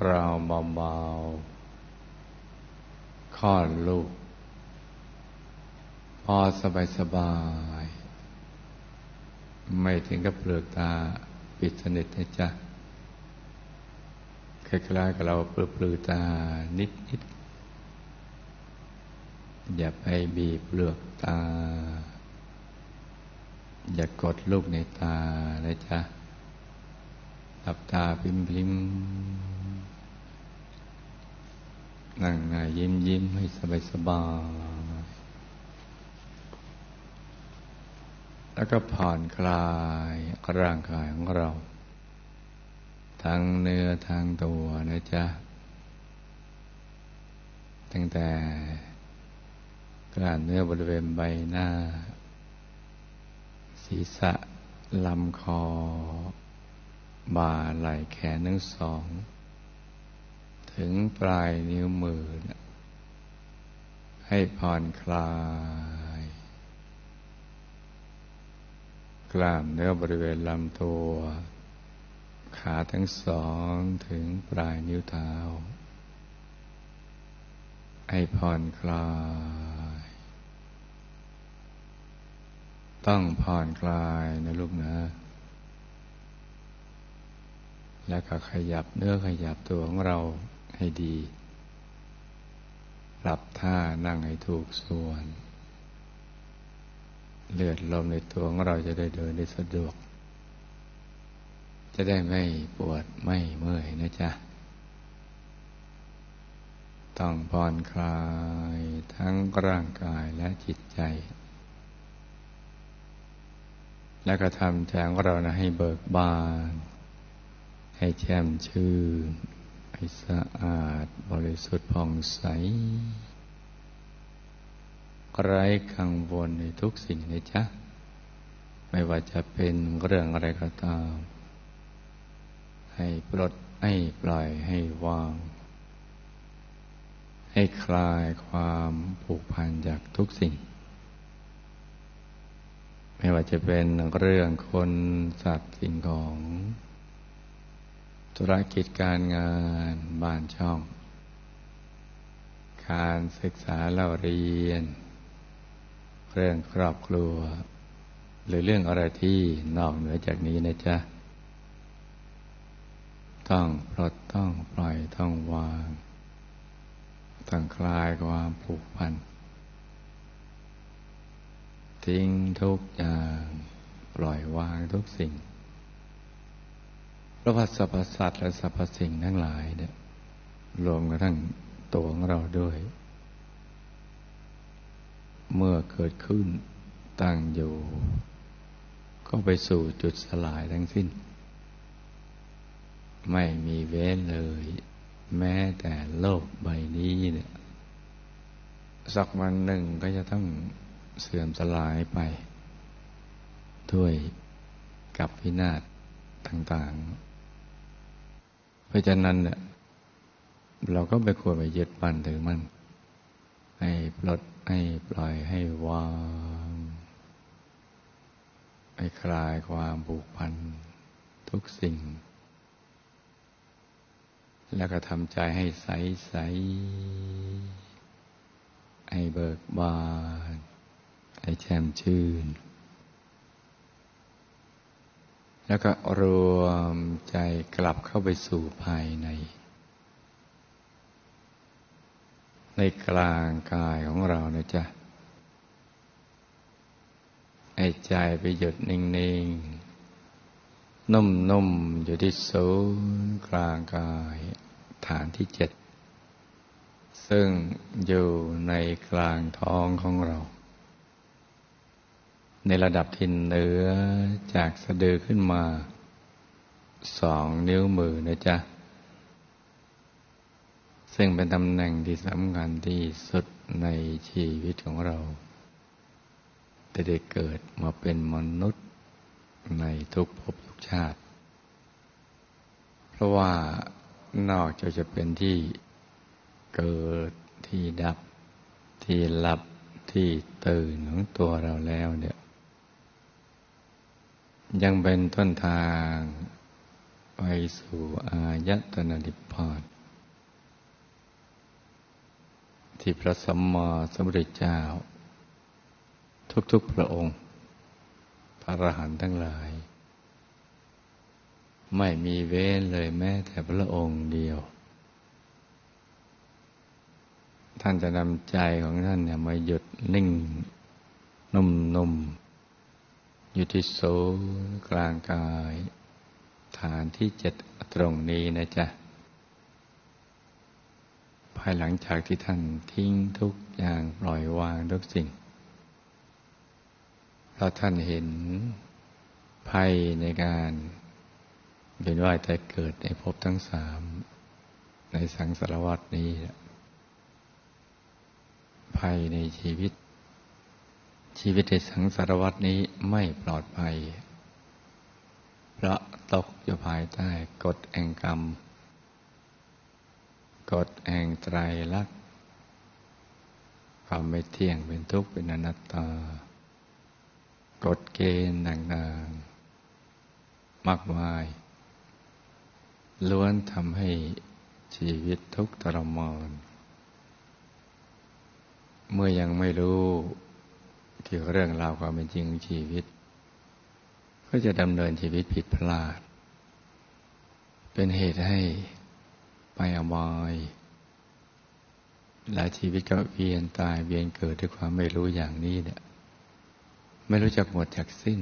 คราวเบาๆคลอดลูกพอสบายๆไม่ถึงกับเปลือกตาปิดสนิทนะจ๊ะคล้ายๆกับเราปลือตานิดๆอย่าไปบีบเปลือกตาอย่ากดลูกในตานะจ๊ะหลับตาพริมๆนั่งหน้ายิ้มให้สบายๆแล้วก็ผ่อนคลายร่างกายของเราทั้งเนื้อทั้งตัวนะจ๊ะตั้งแต่กล้ามเนื้อบริเวณใบหน้าศีรษะลำคอบ่าไหล่แขนทั้งสองถึงปลายนิ้วมือให้ผ่อนคลายกล้ามเนื้อบริเวณลำตัวขาทั้งสองถึงปลายนิ้วเท้าให้ผ่อนคลายต้องผ่อนคลายนะลูกนะแล้วก็ขยับเนื้อขยับตัวของเราให้ดีปรับท่านั่งให้ถูกส่วนเลือดลมในตัวของเราจะได้เดินได้สะดวกจะได้ไม่ปวดไม่เมื่อยนะจ๊ะต้องผ่อนคลายทั้งร่างกายและจิตใจแล้วก็ทำใจของเรานะให้เบิกบานให้แช่มชื่นให้สะอาดบริสุทธิ์ผ่องใสไร้กังวลในทุกสิ่งเลยจ๊ะไม่ว่าจะเป็นเรื่องอะไรก็ตามให้ปลดให้ปล่อยให้วางให้คลายความผูกพันจากทุกสิ่งไม่ว่าจะเป็นเรื่องคนสัตว์สิ่งของธุรกิจการงานบ้านช่องการศึกษาเล่าเรียนเรื่องครอบครัวหรือเรื่องอะไรที่นอกเหนือจากนี้นะจ๊ะต้องปลดต้องปล่อยต้องวางต้องคลายความผูกพันทิ้งทุกอย่างปล่อยวางทุกสิ่งเพราะว่าสรรพสัตว์และสรรพสิ่งทั้งหลายเนี่ยรวมกระทั่งตัวของเราด้วยเมื่อเกิดขึ้นตั้งอยู่ก็ไปสู่จุดสลายทั้งสิ้นไม่มีเว้นเลยแม้แต่โลกใบนี้เนี่ยสักวันหนึ่งก็จะต้องเสื่อมสลายไปด้วยกับวินาศต่างๆเพราะฉะนั้นเนี่ยเราก็ไม่ควรไปยึดมั่นถือมั่นให้ปลดให้ปล่อยให้วางให้คลายความผูกพันทุกสิ่งแล้วก็ทำใจให้ใสๆให้เบิกบานให้แช่มชื่นแล้วก็รวมใจกลับเข้าไปสู่ภายในกลางกายของเรานะจ๊ะให้ใจไปหยุดนิ่งๆนุ่มๆอยู่ที่ศูนย์กลางกายฐานที่7ซึ่งอยู่ในกลางท้องของเราในระดับที่เหนือจากสะดือขึ้นมา2 นิ้วมือนะจ๊ะซึ่งเป็นตำแหน่งที่สำคัญที่สุดในชีวิตของเราได้เกิดมาเป็นมนุษย์ในทุกภพทุกชาติเพราะว่านอกจากจะเป็นที่เกิดที่ดับที่หลับที่ตื่นของตัวเราแล้วเนี่ยยังเป็นต้นทางไปสู่อายตนะนิพพานที่พระสัมมาสัมพุทธเจ้าทุกๆพระองค์พระอรหันต์ทั้งหลายไม่มีเว้นเลยแม้แต่พระองค์เดียวท่านจะนำใจของท่านเนี่ยมาหยุดนิ่งนุ่มๆอยู่ที่ศูนย์กลางกายฐานที่7ตรงนี้นะจ๊ะภายหลังจากที่ท่านทิ้งทุกอย่างปล่อยวางทุกสิ่งเพราะท่านเห็นภัยในการเวียนว่ายตายเกิดในภพทั้ง3ในสังสารวัฏนี้ภัยในชีวิตในสังสารวัฏนี้ไม่ปลอดภัยเพราะตกอยู่ภายใต้กฎแห่งกรรมกฎแห่งไตรลักษณ์ความไม่เที่ยงเป็นทุกข์เป็นอนัตตากฎเกณฑ์ต่างๆมากมายล้วนทำให้ชีวิตทุกข์ทรมานเมื่อยังไม่รู้เกี่ยวกับเรื่องราวความเป็นจริงของชีวิตก็จะดำเนินชีวิตผิดพลาดเป็นเหตุให้ไปอบายและชีวิตก็เวียนตายเวียนเกิดด้วยความไม่รู้อย่างนี้เนี่ยไม่รู้จักหมดจักสิ้น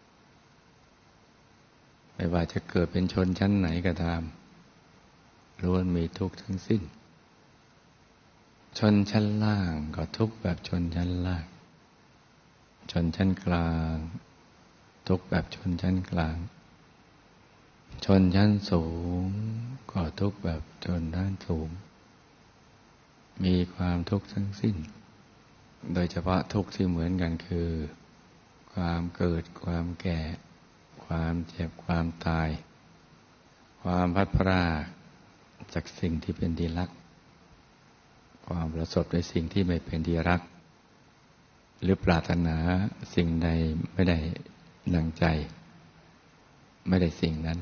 ไม่ว่าจะเกิดเป็นชนชั้นไหนก็ตามล้วนมีทุกข์ทั้งสิ้นชนชั้นล่างก็ทุกข์แบบชนชั้นล่างชนชั้นกลางทุกข์แบบชนชั้นกลางชนชั้นสูงก็ทุกข์แบบชนชั้นสูงมีความทุกข์ทั้งสิ้นโดยเฉพาะทุกข์ที่เหมือนกันคือความเกิดความแก่ความเจ็บความตายความพลัดพรากจากสิ่งที่เป็นที่รักความประสบในสิ่งที่ไม่เป็นที่รักหรือปรารถนาสิ่งใดไม่ได้ดังใจไม่ได้สิ่งนั้น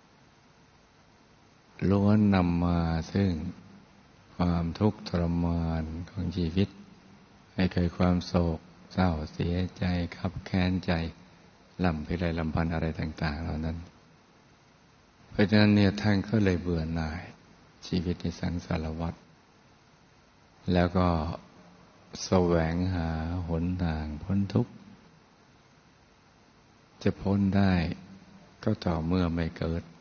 ล้วนนำมาซึ่งความทุกข์ทรมานของชีวิตให้เกิดความโศกเศร้าเสียใจคับแค้นใจลำพิไรลำพันอะไรต่างๆเหล่านั้นเพราะฉะนั้นเนี่ยท่านก็เลยเบื่อหน่ายชีวิตในสังสารวัฏแล้วก็แสวงหาหนทางพ้นทุกข์จะพ้นได้ก็ต่อเมื่อไม่เกิด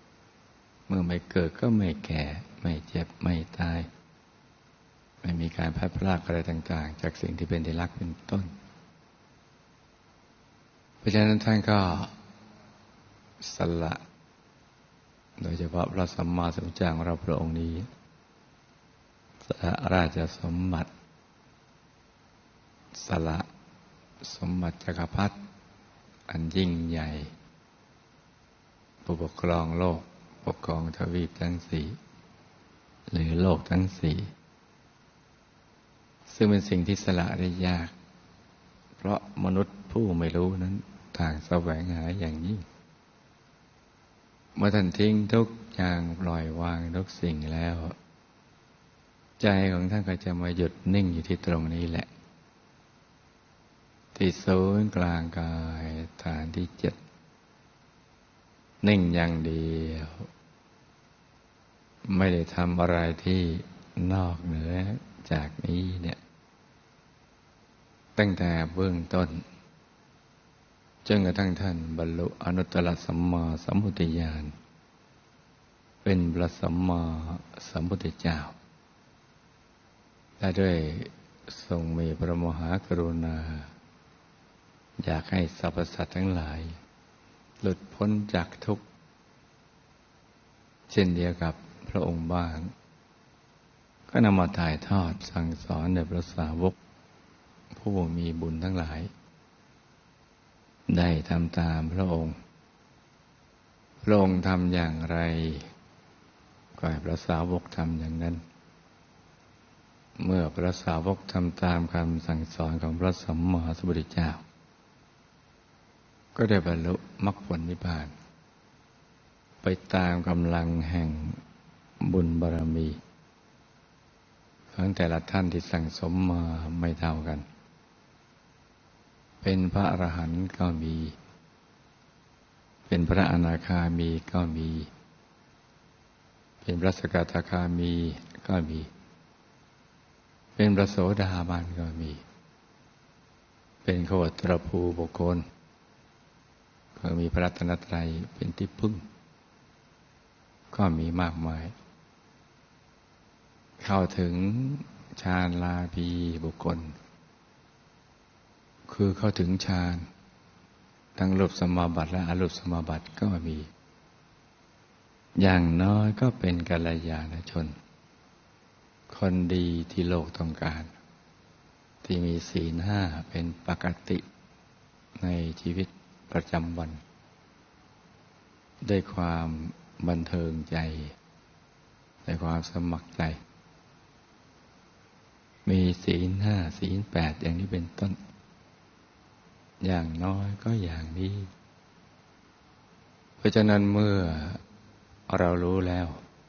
ก็ไม่แก่ไม่เจ็บไม่ตายไม่มีการพลัดพรากอะไรต่างๆจากสิ่งที่เป็นที่รักเป็นต้นเพราะฉะนั้นท่านก็สละโดยเฉพาะพระสัมมาสัมพุทธเจ้าของเราพระองค์นี้สละราชสมบัติสละสมบัติจักรพรรดิอันยิ่งใหญ่ผู้ปกครองโลกปกครองทวีปทั้ง4หรือโลกทั้ง4ซึ่งเป็นสิ่งที่สละได้ยากเพราะมนุษย์ผู้ไม่รู้นั้นต่างแสวงหาอย่างยิ่งเมื่อท่านทิ้งทุกอย่างปล่อยวางทุกสิ่งแล้วใจของท่านก็จะมาหยุดนิ่งอยู่ที่ตรงนี้แหละที่ศูนย์กลางกายฐานที่7นิ่งอย่างเดียวไม่ได้ทำอะไรที่นอกเหนือจากนี้เนี่ยตั้งแต่เบื้องต้นจนกระทั่งท่านบรรลุอนุตตรสัมมาสัมพุทธญาณเป็นพระสัมมาสัมพุทธเจ้าและด้วยทรงมีพระมหากรุณาอยากให้สรรพสัตว์ทั้งหลายหลุดพ้นจากทุกข์เช่นเดียวกับพระองค์บ้างก็นำมาถ่ายทอดสั่งสอนแด่พระสาวกผู้มีบุญทั้งหลายได้ทำตามพระองค์ทำอย่างไรก็ให้พระสาวกทำอย่างนั้นเมื่อพระสาวกทำตามคำสั่งสอนของพระสัมมาสัมพุทธเจ้าก็ได้บรรลุมรรคผลนิพพานไปตามกำลังแห่งบุญบารมีของแต่ละท่านที่สั่งสมมาไม่เท่ากันเป็นพระอรหันต์ก็มีเป็นพระอนาคามีก็มีเป็นพระสกทาคามีก็มีเป็นพระโสดาบันก็มีเป็นขวัตรภูบุคคลก็มีพระรัตนตรัยเป็นที่พึ่งก็มีมากมายเข้าถึงฌานลาภีบุคคลคือเข้าถึงฌานทั้งรูปสมาบัติและอรูปสมาบัติก็มีอย่างน้อยก็เป็นกัลยาณชนคนดีที่โลกต้องการที่มีศีลห้าเป็นปกติในชีวิตประจำวันด้วยความบันเทิงใจด้วยความสมัครใจมีศีลห้าศีลแปดอย่างนี้เป็นต้นอย่างน้อยก็อย่างนี้เพราะฉะนั้นเมื่อเรารู้แล้ว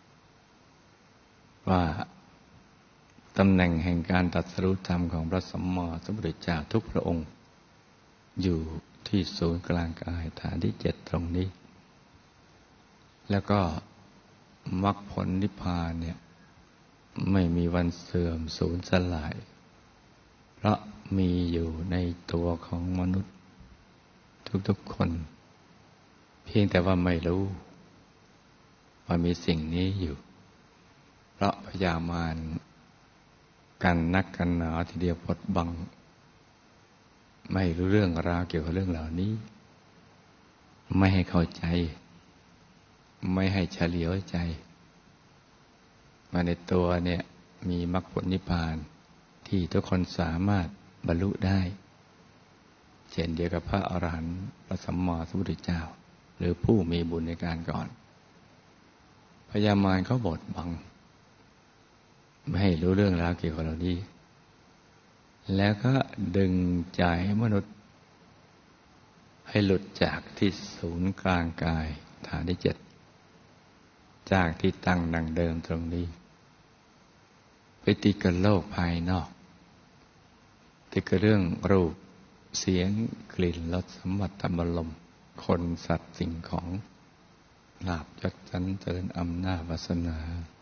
ว่าตำแหน่งแห่งการตรัสรู้ธรรมของพระสัมมาสัมพุทธเจ้าทุกพระองค์อยู่ที่ศูนย์กลางกายฐานที่7ตรงนี้แล้วก็มรรคผลนิพพานเนี่ยไม่มีวันเสื่อมสูญสลายเพราะมีอยู่ในตัวของมนุษย์ทุกๆคนเพียงแต่ว่าไม่รู้ว่ามีสิ่งนี้อยู่เพราะพยามารกันนักกันหนาทีเดียวปดบังไม่รู้เรื่องราวเกี่ยวกับเรื่องเหล่านี้ไม่ให้เข้าใจไม่ให้เฉลียวใจมาในตัวเนี่ยมีมรรคผลนิพพานที่ทุกคนสามารถบรรลุได้เช่นเดียวกับพระอรหันต์พระสัมมาสัมพุทธเจ้าหรือผู้มีบุญในการก่อนพยามารเขาบดบังไม่ให้รู้เรื่องราวเกี่ยวกับเหล่านี้แล้วก็ดึงใจมนุษย์ให้หลุดจากที่ศูนย์กลางกายฐานที่7จากที่ตั้งดังเดิมตรงนี้ไปติดกับโลกภายนอกติดกับเรื่องรูปเสียงกลิ่นรสสัมผัสธรรมลมคนสัตว์สิ่งของลาภยศสรรเสริญอำนาจวาสนา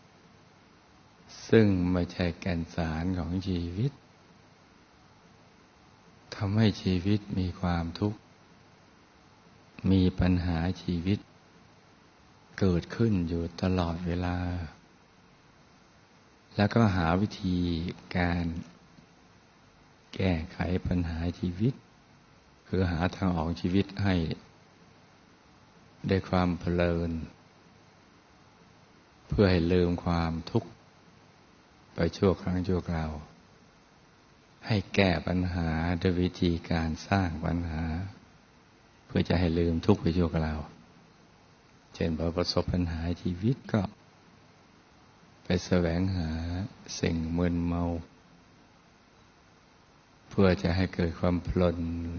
ซึ่งไม่ใช่แก่นสารของชีวิตทำให้ชีวิตมีความทุกข์มีปัญหาชีวิตเกิดขึ้นอยู่ตลอดเวลาแล้วก็หาวิธีการแก้ไขปัญหาชีวิตคือหาทางออกชีวิตให้ได้ความเพลินเพื่อให้ลืมความทุกข์ไปชั่วครั้งชั่วคราวให้แก้ปัญหาด้วยวิธีการสร้างปัญหาเพื่อจะให้ลืมทุกข์ไปชั่วคราวเช่นพอประสบปัญหาชีวิตก็ไปแสวงหาสิ่งมึนเมาเพื่อจะให้เกิดความเพลิน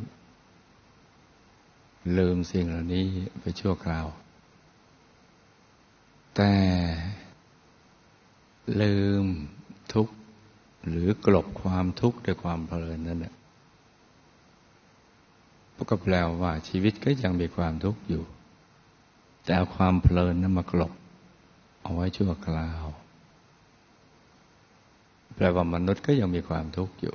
ลืมสิ่งเหล่านี้ไปชั่วคราวแต่ลืมทุกข์หรือกลบความทุกข์ด้วยความเพลินนั่นแหละก็แปลว่าชีวิตก็ยังมีความทุกข์อยู่แต่เอาความเพลินนั้นมากลบเอาไว้ชั่วคราวแปลว่ามนุษย์ก็ยังมีความทุกข์อยู่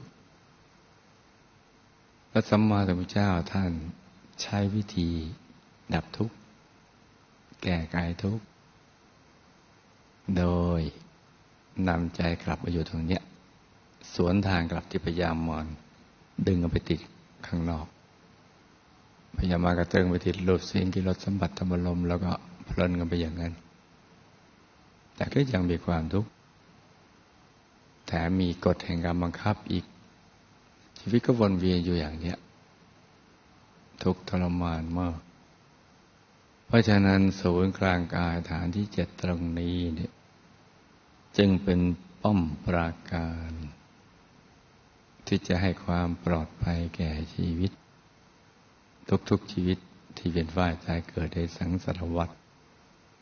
พระสัมมาสัมพุทธเจ้าท่านใช้วิธีดับทุกข์แก้ไขทุกข์โดยนำใจกลับมาอยู่ตรงเนี้ยสวนทางกลับที่พยามารดึงเอาไปติดข้างนอกพยามารกระเติงไปติดรูปเสียงกลิ่นรสสัมผัสธรรมลมแล้วก็เพลินกันไปอย่างนั้นแต่ก็ยังมีความทุกข์แถมมีกฎแห่งการบังคับอีกชีวิตก็วนเวียนอยู่อย่างเนี้ยทุกข์ทรมานมากเพราะฉะนั้นศูนย์กลางกายฐานที่7ตรงนี้เนี่ยจึงเป็นป้อมปราการที่จะให้ความปลอดภัยแก่ชีวิตทุกๆชีวิตที่เป็นฝ่ายตายเกิดในสังสารวัฏ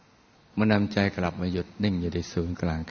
เมื่อนำใจกลับมาหยุดนิ่งอยู่ในศูนย์กลาง